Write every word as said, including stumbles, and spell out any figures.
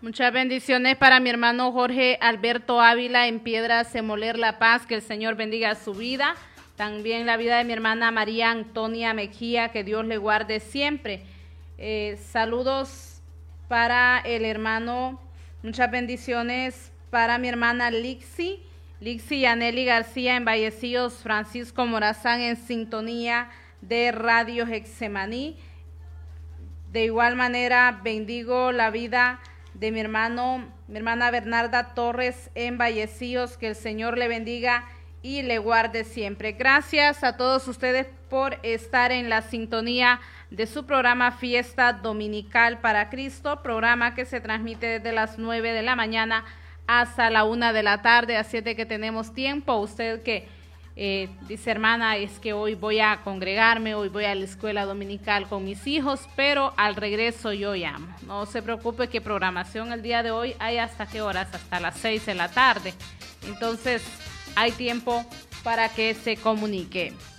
Muchas bendiciones para mi hermano Jorge Alberto Ávila en Piedras Semoler La Paz, que el Señor bendiga su vida. También la vida de mi hermana María Antonia Mejía, que Dios le guarde siempre. Eh, saludos para el hermano, muchas bendiciones para mi hermana Lixi, Lixi Yaneli García en Vallecillos, Francisco Morazán en sintonía de Radio Hexemaní. De igual manera bendigo la vida de mi hermano, mi hermana Bernarda Torres en Vallecillos, que el Señor le bendiga y le guarde siempre. Gracias a todos ustedes por estar en la sintonía de su programa Fiesta Dominical para Cristo, programa que se transmite desde las nueve de la mañana hasta la una de la tarde, así de que tenemos tiempo. Usted que eh, dice, hermana, es que hoy voy a congregarme, hoy voy a la escuela dominical con mis hijos, pero al regreso yo llamo. No se preocupe que programación el día de hoy hay hasta qué horas, hasta las seis de la tarde. Entonces hay tiempo para que se comunique.